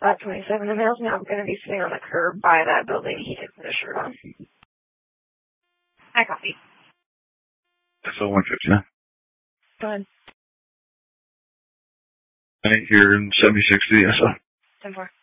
527. The mail's now going to be sitting on the curb by that building. He didn't put a shirt on. I copy. SO 159. Go ahead. I ain't here in 7060 SO. 10-4.